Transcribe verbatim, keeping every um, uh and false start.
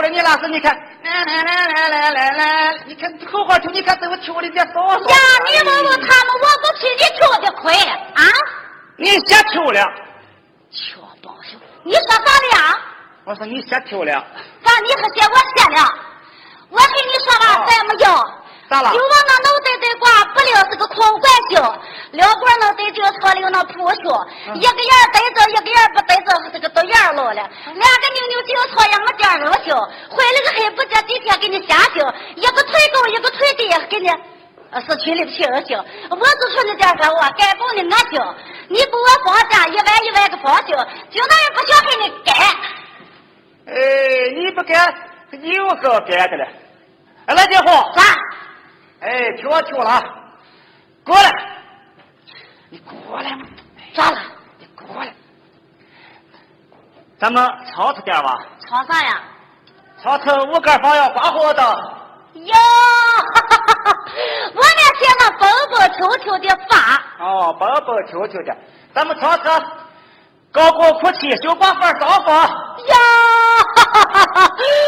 说你那时你看，来来来来来来来，你看口号球，你看这我球的这少少。 呀，你问问他们，我不去你球就亏了啊！ 你先球了， 球报球，你说啥的呀？ 我说你先球了。 咋你还嫌我先了？我跟你说吧，咱们要。 咋了？ 就往那脑袋袋挂，不料是个空管袖，撩管脑袋就错溜那扑袖，嗯、一个眼逮着，一个眼不逮着，这个都眼落了。两个扭扭就错样么点儿袖，回来个黑不接底下给你下袖，一个腿高，一个腿低，给你呃是群里不去儿袖。我就说你点个我该保的俺袖，你给我放假一万一万个报袖，就那人不想给你改。 哎，你不改，你有个改的了。哎，来姐夫。 啥？ 哎，听我听了，过来，你过来嘛。 咋了？ 你过来。咱们吵吵点吧。 吵啥呀？ 吵吵五杆房要刮活的。 哟，我那写那蹦蹦秋秋的发。 哦，蹦蹦秋秋的，咱们吵吵高过哭泣，修刮法烧法。 呀，